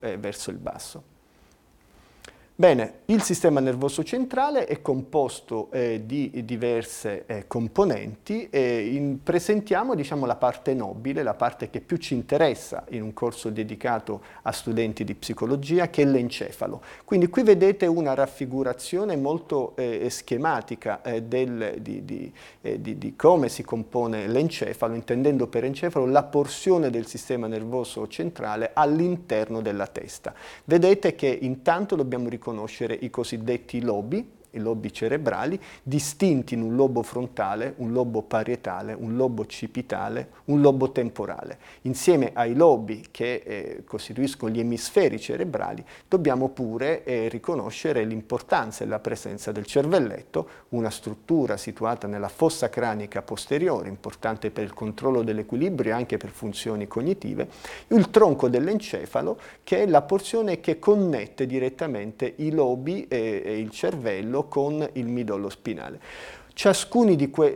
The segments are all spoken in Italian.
verso il basso. Bene, il sistema nervoso centrale è composto di diverse componenti e presentiamo, diciamo, la parte nobile, la parte che più ci interessa in un corso dedicato a studenti di psicologia, che è l'encefalo. Quindi qui vedete una raffigurazione molto schematica di come si compone l'encefalo, intendendo per encefalo la porzione del sistema nervoso centrale all'interno della testa. Vedete che intanto dobbiamo riconoscere i cosiddetti lobi, i lobi cerebrali, distinti in un lobo frontale, un lobo parietale, un lobo occipitale, un lobo temporale. Insieme ai lobi che costituiscono gli emisferi cerebrali, dobbiamo pure riconoscere l'importanza e la presenza del cervelletto, una struttura situata nella fossa cranica posteriore, importante per il controllo dell'equilibrio e anche per funzioni cognitive, il tronco dell'encefalo, che è la porzione che connette direttamente i lobi e il cervello con il midollo spinale. Ciascuna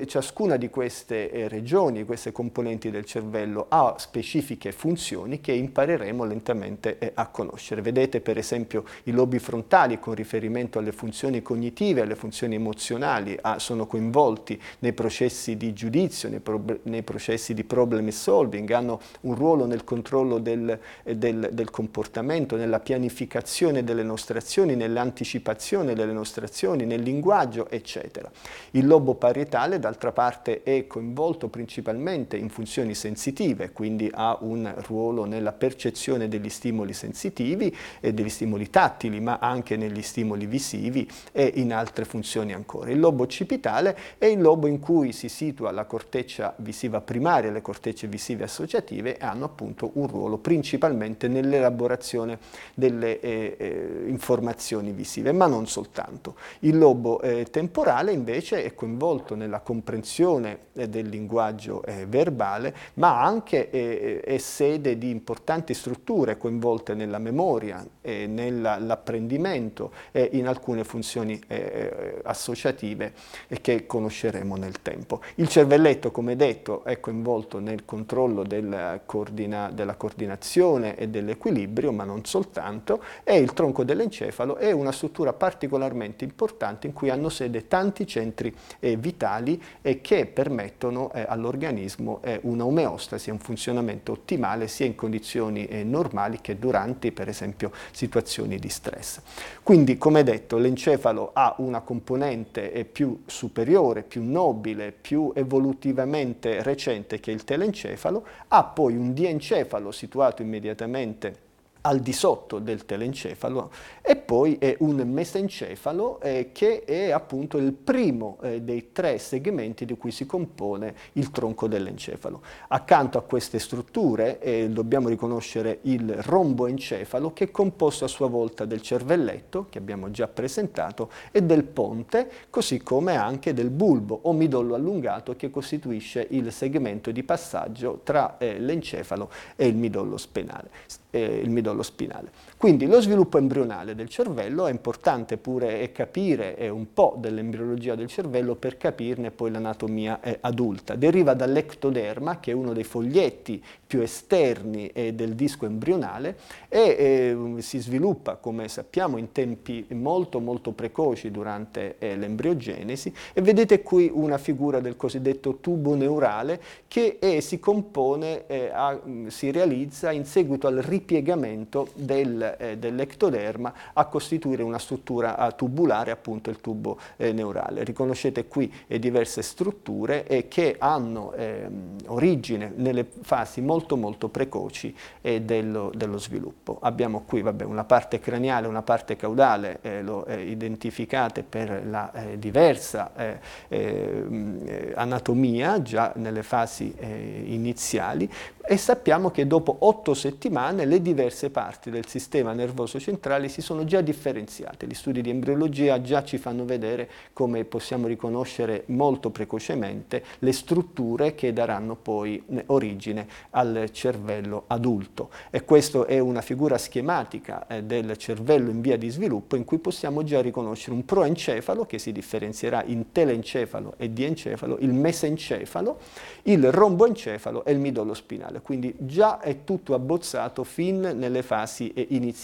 di queste regioni, queste componenti del cervello, ha specifiche funzioni che impareremo lentamente a conoscere. Vedete per esempio i lobi frontali con riferimento alle funzioni cognitive, alle funzioni emozionali, sono coinvolti nei processi di giudizio, nei processi di problem solving, hanno un ruolo nel controllo del comportamento, nella pianificazione delle nostre azioni, nell'anticipazione delle nostre azioni, nel linguaggio, eccetera. Il lobo parietale, d'altra parte, è coinvolto principalmente in funzioni sensitive, quindi ha un ruolo nella percezione degli stimoli sensitivi e degli stimoli tattili, ma anche negli stimoli visivi e in altre funzioni ancora. Il lobo occipitale è il lobo in cui si situa la corteccia visiva primaria e le cortecce visive associative e hanno appunto un ruolo principalmente nell'elaborazione delle informazioni visive, ma non soltanto. Il lobo temporale invece è coinvolto nella comprensione del linguaggio verbale, ma anche è sede di importanti strutture coinvolte nella memoria, nell'apprendimento e in alcune funzioni associative che conosceremo nel tempo. Il cervelletto, come detto, è coinvolto nel controllo della coordinazione e dell'equilibrio, ma non soltanto, e il tronco dell'encefalo è una struttura particolarmente importante in cui hanno sede tanti centri vitali che permettono all'organismo una omeostasi, un funzionamento ottimale sia in condizioni normali che durante, per esempio, situazioni di stress. Quindi, come detto, l'encefalo ha una componente più superiore, più nobile, più evolutivamente recente che il telencefalo, ha poi un diencefalo situato immediatamente al di sotto del telencefalo e poi è un mesencefalo che è appunto il primo dei tre segmenti di cui si compone il tronco dell'encefalo. Accanto a queste strutture dobbiamo riconoscere il romboencefalo, che è composto a sua volta del cervelletto, che abbiamo già presentato, e del ponte, così come anche del bulbo o midollo allungato, che costituisce il segmento di passaggio tra l'encefalo e il midollo spinale. Quindi lo sviluppo embrionale del cervello è importante pure capire un po' dell'embriologia del cervello per capirne poi l'anatomia adulta. Deriva dall'ectoderma, che è uno dei foglietti più esterni del disco embrionale e si sviluppa, come sappiamo, in tempi molto precoci durante l'embriogenesi, e vedete qui una figura del cosiddetto tubo neurale che si compone, si realizza in seguito al ripiegamento dell'ectoderma a costituire una struttura tubulare, appunto il tubo neurale. Riconoscete qui diverse strutture che hanno origine nelle fasi molto precoci dello sviluppo. Abbiamo qui una parte craniale, una parte caudale, identificate per la diversa anatomia già nelle fasi iniziali, e sappiamo che dopo 8 settimane le diverse parti del sistema nervoso centrale si sono già differenziate. Gli studi di embriologia già ci fanno vedere come possiamo riconoscere molto precocemente le strutture che daranno poi origine al cervello adulto. E questa è una figura schematica del cervello in via di sviluppo, in cui possiamo già riconoscere un proencefalo che si differenzierà in telencefalo e diencefalo, il mesencefalo, il romboencefalo e il midollo spinale. centrale, quindi già è tutto abbozzato fin nelle fasi iniziali.